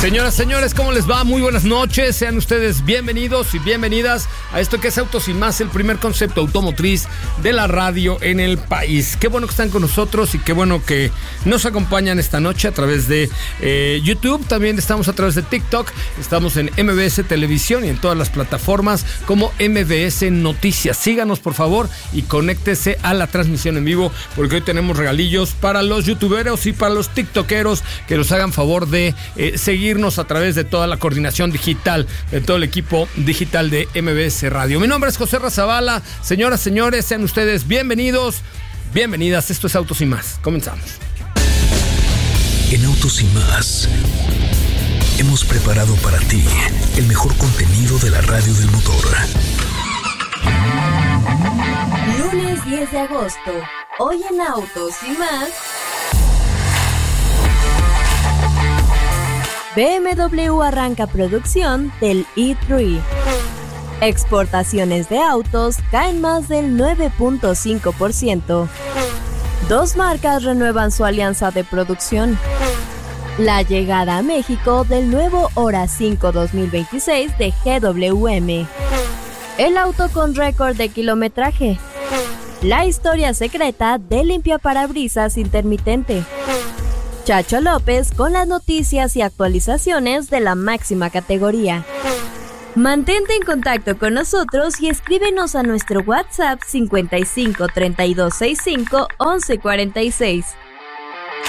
Señoras, señores, ¿cómo les va? Muy buenas noches, sean ustedes bienvenidos y bienvenidas a esto que es Autos y Más, el primer concepto automotriz de la radio en el país. Qué bueno que están con nosotros y qué bueno que nos acompañan esta noche a través de YouTube. También estamos a través de TikTok, estamos en MBS Televisión y en todas las plataformas como MBS Noticias. Síganos, por favor, y conéctese a la transmisión en vivo, porque hoy tenemos regalillos para los youtuberos y para los tiktokeros que nos hagan favor de seguirnos a través de toda la coordinación digital, de todo el equipo digital de MBS Radio. Mi nombre es José Razabala. Señoras, señores, sean ustedes bienvenidos, bienvenidas. Esto es Autos y Más. Comenzamos. En Autos y Más hemos preparado para ti el mejor contenido de la radio del motor. Lunes 10 de agosto. Hoy en Autos y Más. BMW arranca producción del i3. Exportaciones de autos caen más del 9.5%. Dos marcas renuevan su alianza de producción. La llegada a México del nuevo Hora 5 2026 de GWM. El auto con récord de kilometraje. La historia secreta del limpiaparabrisas intermitente. Chacho López con las noticias y actualizaciones de la máxima categoría. Mantente en contacto con nosotros y escríbenos a nuestro WhatsApp 55 32 65 11 46.